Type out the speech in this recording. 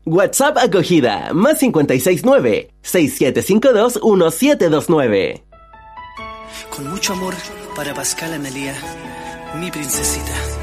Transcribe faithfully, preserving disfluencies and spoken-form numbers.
WhatsApp acogida, más cincuenta y seis nueve, seis siete cinco dos, uno siete dos nueve. Con mucho amor para Pascal Amelia, mi princesita.